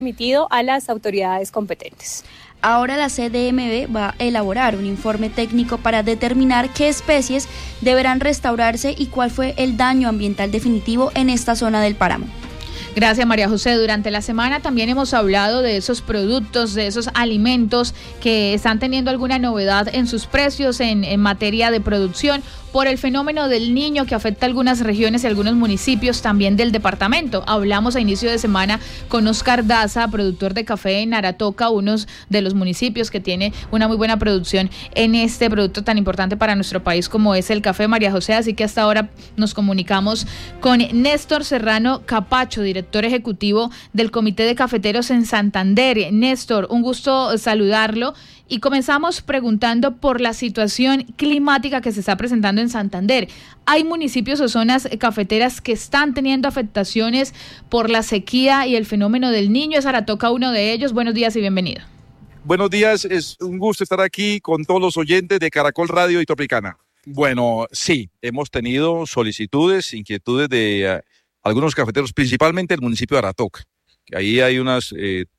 remitido a las autoridades competentes. Ahora la CDMV va a elaborar un informe técnico para determinar qué especies deberán restaurarse y cuál fue el daño ambiental definitivo en esta zona del páramo. Gracias, María José. Durante la semana también hemos hablado de esos productos, de esos alimentos que están teniendo alguna novedad en sus precios en materia de producción por el fenómeno del Niño que afecta a algunas regiones y algunos municipios también del departamento. Hablamos a inicio de semana con Oscar Daza, productor de café en Aratoca, uno de los municipios que tiene una muy buena producción en este producto tan importante para nuestro país como es el café, María José. Así que hasta ahora nos comunicamos con Néstor Serrano Capacho, director ejecutivo del Comité de Cafeteros en Santander. Néstor, un gusto saludarlo. Y comenzamos preguntando por la situación climática que se está presentando en Santander. ¿Hay municipios o zonas cafeteras que están teniendo afectaciones por la sequía y el fenómeno del Niño? ¿Es Aratoca uno de ellos? Buenos días y bienvenido. Buenos días, es un gusto estar aquí con todos los oyentes de Caracol Radio y Tropicana. Bueno, sí, hemos tenido solicitudes, inquietudes de algunos cafeteros, principalmente el municipio de Aratoca. Ahí hay unas...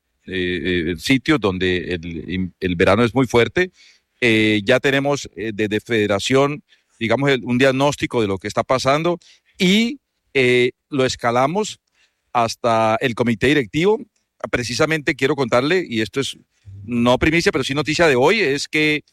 sitios donde el verano es muy fuerte. Ya tenemos desde Federación, digamos, un diagnóstico de lo que está pasando y lo escalamos hasta el comité directivo. Precisamente quiero contarle, y esto es no primicia, pero sí noticia de hoy, es que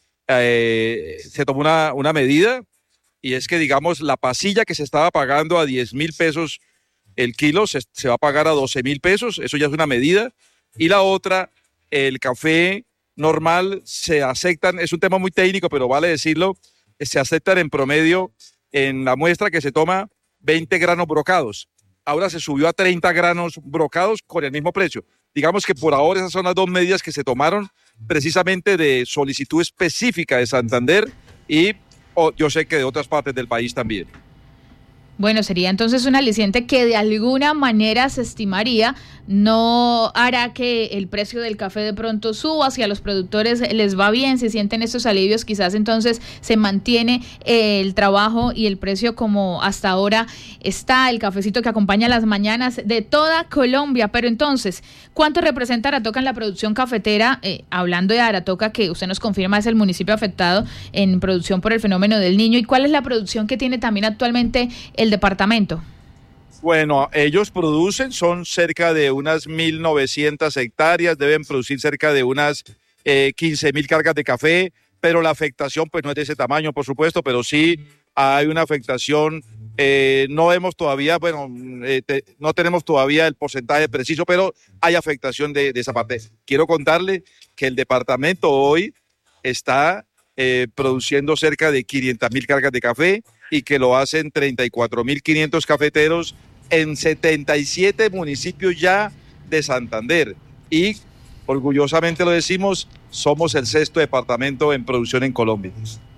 se tomó una medida, y es que, digamos, la pasilla que se estaba pagando a 10,000 pesos el kilo se va a pagar a 12,000 pesos. Eso ya es una medida. Y la otra, el café normal se aceptan, es un tema muy técnico, pero vale decirlo, se aceptan en promedio en la muestra que se toma 20 granos brocados. Ahora se subió a 30 granos brocados con el mismo precio. Digamos que por ahora esas son las dos medidas que se tomaron precisamente de solicitud específica de Santander y yo sé que de otras partes del país también. Bueno, sería entonces un aliciente que de alguna manera se estimaría no hará que el precio del café de pronto suba. Si a los productores les va bien, si sienten estos alivios, quizás entonces se mantiene el trabajo y el precio como hasta ahora está, el cafecito que acompaña las mañanas de toda Colombia. Pero entonces, ¿cuánto representa Aratoca en la producción cafetera? Hablando de Aratoca, que usted nos confirma es el municipio afectado en producción por el fenómeno del Niño, ¿y cuál es la producción que tiene también actualmente el departamento? Bueno, ellos producen, son cerca de unas 1,900 hectáreas, deben producir cerca de unas 15,000 cargas de café, pero la afectación pues no es de ese tamaño, por supuesto, pero sí hay una afectación. No vemos todavía, no tenemos todavía el porcentaje preciso, pero hay afectación de esa parte. Quiero contarle que el departamento hoy está produciendo cerca de 500,000 cargas de café y que lo hacen 34,500 cafeteros en 77 municipios ya de Santander. Y orgullosamente lo decimos, somos el 6º departamento en producción en Colombia.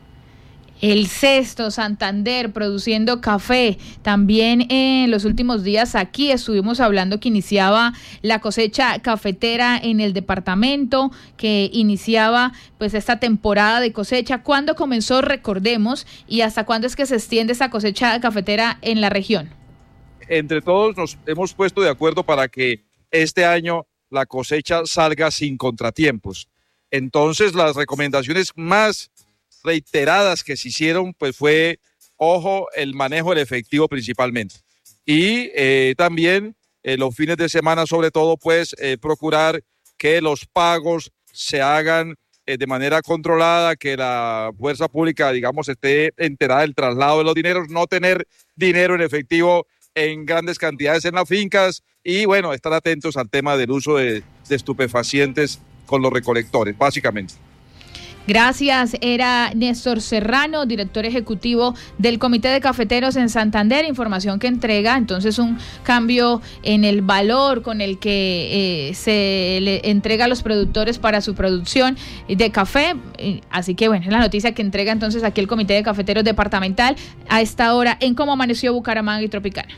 El 6º, Santander, produciendo café. También en los últimos días aquí estuvimos hablando que iniciaba la cosecha cafetera en el departamento, que iniciaba pues esta temporada de cosecha. ¿Cuándo comenzó? Recordemos, y hasta cuándo es que se extiende esta cosecha cafetera en la región. Entre todos nos hemos puesto de acuerdo para que este año la cosecha salga sin contratiempos. Entonces, las recomendaciones más reiteradas que se hicieron pues fue, ojo, el manejo del efectivo principalmente, y también los fines de semana sobre todo pues procurar que los pagos se hagan de manera controlada, que la fuerza pública, digamos, esté enterada del traslado de los dineros, no tener dinero en efectivo en grandes cantidades en las fincas, y bueno, estar atentos al tema del uso de estupefacientes con los recolectores, básicamente. Gracias, era Néstor Serrano, director ejecutivo del Comité de Cafeteros en Santander, información que entrega entonces un cambio en el valor con el que se le entrega a los productores para su producción de café, así que bueno, es la noticia que entrega entonces aquí el Comité de Cafeteros Departamental a esta hora en Cómo Amaneció Bucaramanga y Tropicana.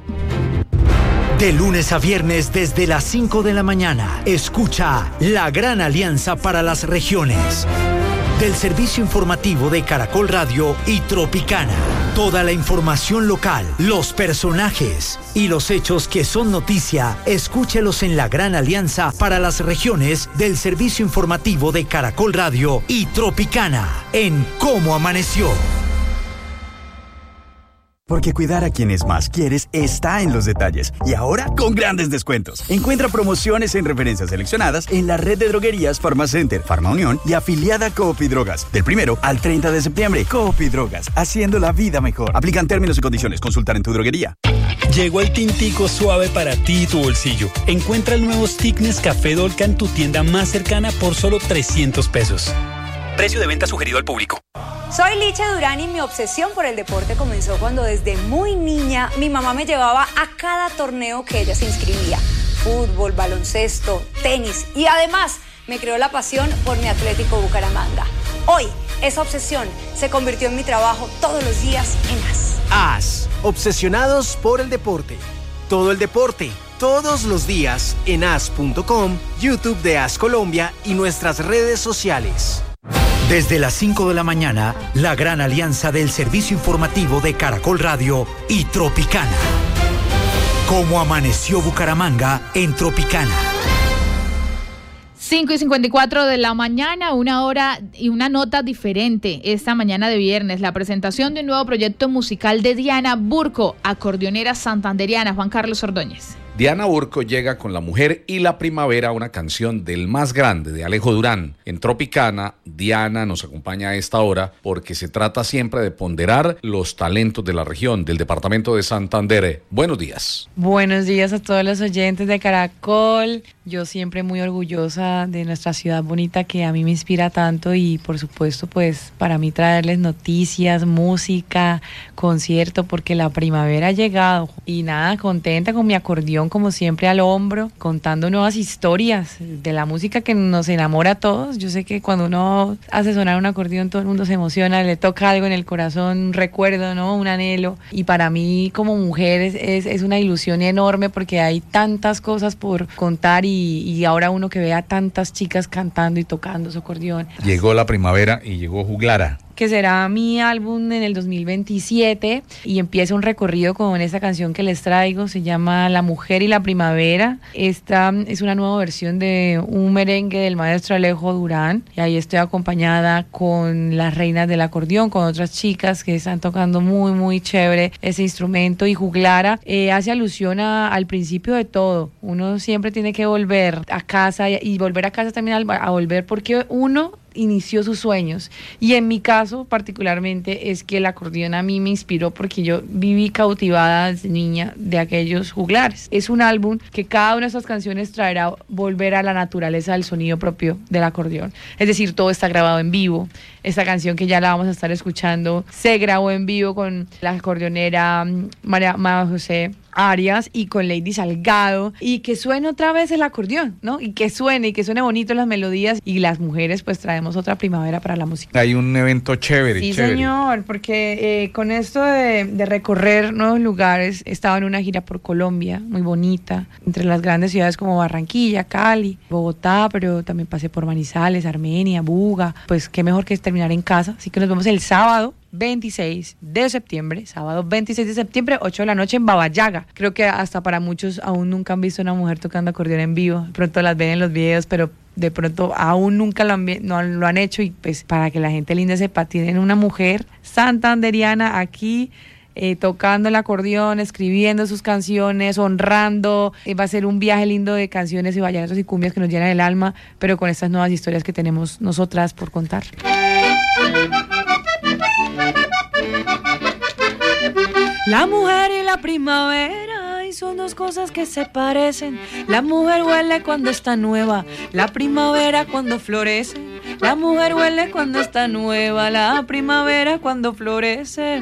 De lunes a viernes desde las 5 de la mañana, escucha La Gran Alianza para las Regiones. del servicio informativo de Caracol Radio y Tropicana. Toda la información local, los personajes y los hechos que son noticia, escúchelos en la gran alianza para las regiones del servicio informativo de Caracol Radio y Tropicana en Cómo Amaneció. Porque cuidar a quienes más quieres está en los detalles. Y ahora con grandes descuentos. Encuentra promociones en referencias seleccionadas en la red de droguerías Farmacenter, Farmaunión y afiliada Coop y Drogas. Del 1 al 30 de septiembre, Coop y Drogas, haciendo la vida mejor. Aplican términos y condiciones. Consultar en tu droguería. Llegó el tintico suave para ti y tu bolsillo. Encuentra el nuevo Stick Nescafé Dolca en tu tienda más cercana por solo 300 pesos. Precio de venta sugerido al público. Soy Licha Durán y mi obsesión por el deporte comenzó cuando desde muy niña mi mamá me llevaba a cada torneo que ella se inscribía. Fútbol, baloncesto, tenis y además me creó la pasión por mi Atlético Bucaramanga. Hoy esa obsesión se convirtió en mi trabajo todos los días en AS. AS, obsesionados por el deporte. Todo el deporte, todos los días en as.com, YouTube de AS Colombia y nuestras redes sociales. Desde las 5 de la mañana, la gran alianza del servicio informativo de Caracol Radio y Tropicana. Cómo amaneció Bucaramanga en Tropicana. 5:54 de la mañana, una hora y una nota diferente esta mañana de viernes. La presentación de un nuevo proyecto musical de Diana Burco, acordeonera santanderiana. Juan Carlos Ordóñez. Diana Burco llega con La Mujer y la Primavera, una canción del más grande, de Alejo Durán. En Tropicana, Diana nos acompaña a esta hora porque se trata siempre de ponderar los talentos de la región, del departamento de Santander. Buenos días. Buenos días a todos los oyentes de Caracol. Yo siempre muy orgullosa de nuestra ciudad bonita que a mí me inspira tanto y por supuesto pues para mí traerles noticias, música, concierto porque la primavera ha llegado y nada, contenta con mi acordeón como siempre al hombro, contando nuevas historias de la música que nos enamora a todos. Yo sé que cuando uno hace sonar un acordeón todo el mundo se emociona, le toca algo en el corazón, un recuerdo, ¿no? Un anhelo y para mí como mujer es una ilusión enorme porque hay tantas cosas por contar y ahora uno que ve a tantas chicas cantando y tocando su acordeón. Llegó la primavera y llegó Juglara, que será mi álbum en el 2027 y empieza un recorrido con esta canción que les traigo, se llama La Mujer y la Primavera. Esta es una nueva versión de un merengue del maestro Alejo Durán y ahí estoy acompañada con las reinas del acordeón, con otras chicas que están tocando muy muy chévere ese instrumento y Juglara hace alusión al principio de todo. Uno siempre tiene que volver a casa y volver a casa también a volver porque uno inició sus sueños y en mi caso particularmente es que el acordeón a mí me inspiró porque yo viví cautivada desde niña de aquellos juglares. Es un álbum que cada una de estas canciones traerá volver a la naturaleza del sonido propio del acordeón, es decir, todo está grabado en vivo. Esta canción que ya la vamos a estar escuchando se grabó en vivo con la acordeonera María José Arias y con Lady Salgado y que suene otra vez el acordeón, ¿no? Y que suene bonito las melodías y las mujeres pues traemos otra primavera para la música. Hay un evento chévere. Sí, señor, porque con esto de recorrer nuevos lugares, estaba en una gira por Colombia, muy bonita, entre las grandes ciudades como Barranquilla, Cali, Bogotá, pero también pasé por Manizales, Armenia, Buga, pues qué mejor que terminar en casa, así que nos vemos el sábado 26 de septiembre, sábado 26 de septiembre, 8 de la noche en Babayaga. Creo que hasta para muchos aún nunca han visto una mujer tocando acordeón en vivo. De pronto las ven en los videos, pero de pronto aún nunca no lo han hecho y pues para que la gente linda sepa, tienen una mujer santanderiana aquí tocando el acordeón, escribiendo sus canciones, honrando. Va a ser un viaje lindo de canciones y vallenatos y cumbias que nos llenan el alma, pero con estas nuevas historias que tenemos nosotras por contar. La mujer y la primavera, y son dos cosas que se parecen. La mujer huele cuando está nueva, la primavera cuando florece. La mujer huele cuando está nueva, la primavera cuando florece.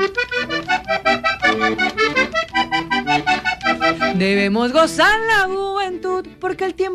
Debemos gozar la juventud porque el tiempo